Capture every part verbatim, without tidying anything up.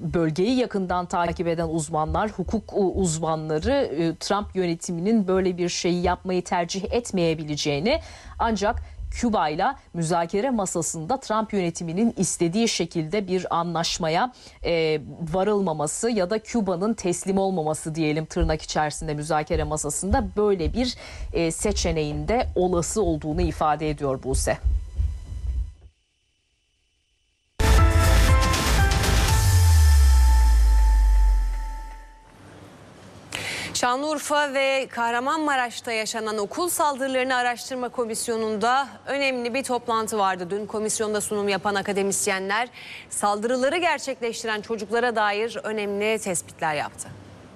bölgeyi yakından takip eden uzmanlar, hukuk uzmanları Trump yönetiminin böyle bir şeyi yapmayı tercih etmeyebileceğini, ancak Küba ile müzakere masasında Trump yönetiminin istediği şekilde bir anlaşmaya e, varılmaması ya da Küba'nın teslim olmaması diyelim tırnak içerisinde müzakere masasında böyle bir e, seçeneğin de olası olduğunu ifade ediyor Buse. Şanlıurfa ve Kahramanmaraş'ta yaşanan okul saldırılarını araştırma komisyonunda önemli bir toplantı vardı. Dün komisyonda sunum yapan akademisyenler saldırıları gerçekleştiren çocuklara dair önemli tespitler yaptı.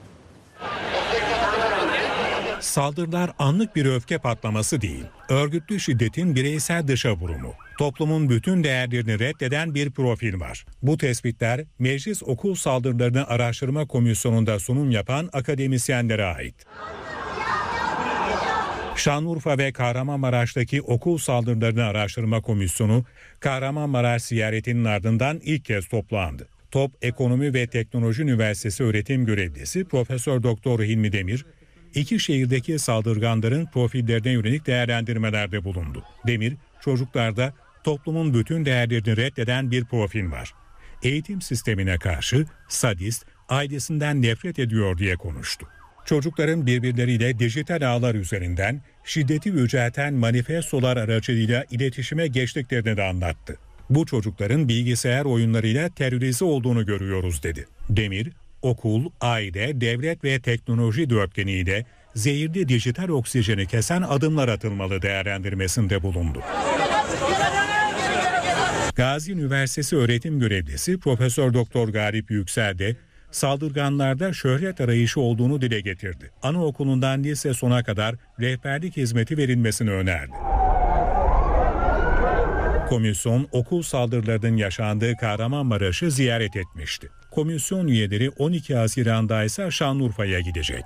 Saldırılar anlık bir öfke patlaması değil, örgütlü şiddetin bireysel dışa vurumu. Toplumun bütün değerlerini reddeden bir profil var. Bu tespitler Meclis Okul Saldırılarını Araştırma Komisyonu'nda sunum yapan akademisyenlere ait. Şanlıurfa ve Kahramanmaraş'taki okul saldırılarını araştırma komisyonu Kahramanmaraş ziyaretinin ardından ilk kez toplandı. Top Ekonomi ve Teknoloji Üniversitesi öğretim görevlisi Profesör Doktor Hilmi Demir, iki şehirdeki saldırganların profillerine yönelik değerlendirmelerde bulundu. Demir, çocuklarda toplumun bütün değerlerini reddeden bir profil var. Eğitim sistemine karşı sadist, ailesinden nefret ediyor diye konuştu. Çocukların birbirleriyle dijital ağlar üzerinden şiddeti yücelten manifestolar aracılığıyla iletişime geçtiklerini de anlattı. Bu çocukların bilgisayar oyunlarıyla terörize olduğunu görüyoruz dedi. Demir, okul, aile, devlet ve teknoloji dörtgeniyle zehirli dijital oksijeni kesen adımlar atılmalı değerlendirmesinde bulundu. Gazi Üniversitesi öğretim görevlisi Profesör Doktor Galip Yüksel de saldırganlarda şöhret arayışı olduğunu dile getirdi. Anaokulundan lise sona kadar rehberlik hizmeti verilmesini önerdi. Komisyon okul saldırılarının yaşandığı Kahramanmaraş'ı ziyaret etmişti. Komisyon üyeleri on iki Haziran'da ise Şanlıurfa'ya gidecek.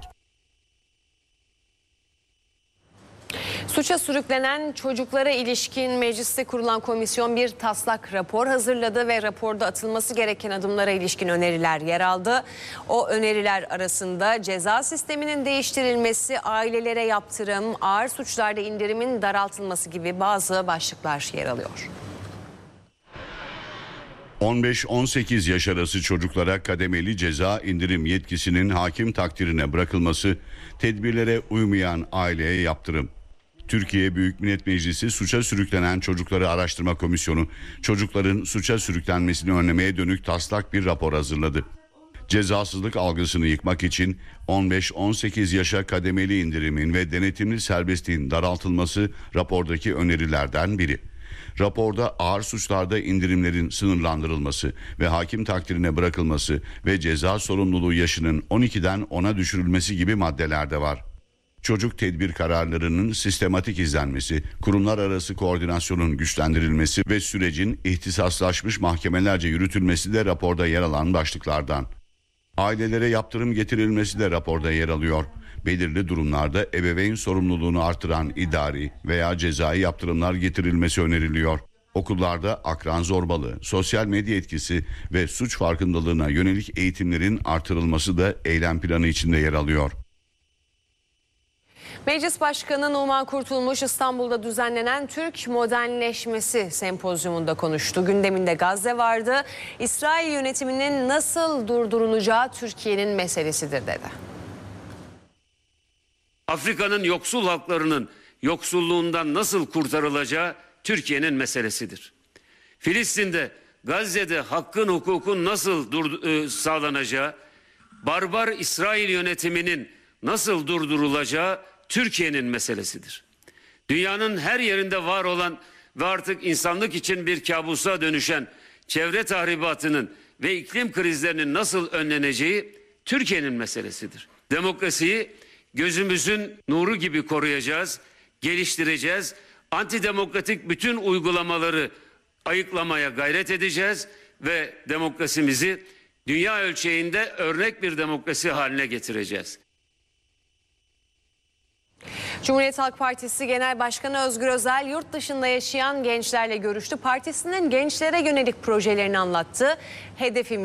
Suça sürüklenen çocuklara ilişkin mecliste kurulan komisyon bir taslak rapor hazırladı ve raporda atılması gereken adımlara ilişkin öneriler yer aldı. O öneriler arasında ceza sisteminin değiştirilmesi, ailelere yaptırım, ağır suçlarda indirimin daraltılması gibi bazı başlıklar yer alıyor. on beş on sekiz yaş arası çocuklara kademeli ceza indirim yetkisinin hakim takdirine bırakılması, tedbirlere uymayan aileye yaptırım. Türkiye Büyük Millet Meclisi Suça Sürüklenen Çocukları Araştırma Komisyonu, çocukların suça sürüklenmesini önlemeye dönük taslak bir rapor hazırladı. Cezasızlık algısını yıkmak için on beş on sekiz yaşa kademeli indirimin ve denetimli serbestliğin daraltılması rapordaki önerilerden biri. Raporda ağır suçlarda indirimlerin sınırlandırılması ve hakim takdirine bırakılması ve ceza sorumluluğu yaşının on ikiden ona düşürülmesi gibi maddeler de var. Çocuk tedbir kararlarının sistematik izlenmesi, kurumlar arası koordinasyonun güçlendirilmesi ve sürecin ihtisaslaşmış mahkemelerce yürütülmesi de raporda yer alan başlıklardan. Ailelere yaptırım getirilmesi de raporda yer alıyor. Belirli durumlarda ebeveyn sorumluluğunu artıran idari veya cezai yaptırımlar getirilmesi öneriliyor. Okullarda akran zorbalığı, sosyal medya etkisi ve suç farkındalığına yönelik eğitimlerin artırılması da eylem planı içinde yer alıyor. Meclis Başkanı Numan Kurtulmuş İstanbul'da düzenlenen Türk Modernleşmesi Sempozyumunda konuştu. Gündeminde Gazze vardı. İsrail yönetiminin nasıl durdurulacağı Türkiye'nin meselesidir dedi. Afrika'nın yoksul halklarının yoksulluğundan nasıl kurtarılacağı Türkiye'nin meselesidir. Filistin'de, Gazze'de hakkın, hukukun nasıl dur, e, sağlanacağı, barbar İsrail yönetiminin nasıl durdurulacağı Türkiye'nin meselesidir. Dünyanın her yerinde var olan ve artık insanlık için bir kabusa dönüşen çevre tahribatının ve iklim krizlerinin nasıl önleneceği Türkiye'nin meselesidir. Demokrasiyi gözümüzün nuru gibi koruyacağız, geliştireceğiz. Antidemokratik bütün uygulamaları ayıklamaya gayret edeceğiz ve demokrasimizi dünya ölçeğinde örnek bir demokrasi haline getireceğiz. Cumhuriyet Halk Partisi Genel Başkanı Özgür Özel yurt dışında yaşayan gençlerle görüştü. Partisinin gençlere yönelik projelerini anlattı. Hedefimiz